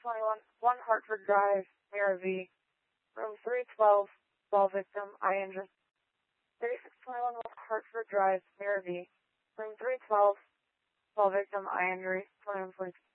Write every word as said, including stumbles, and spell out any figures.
twenty-one, one Hartford Drive, Mira V, room three twelve, ball victim, eye injury. thirty-six twenty-one, one Hartford Drive, Mira V, room three twelve, ball victim, eye injury, twenty-one forty-two.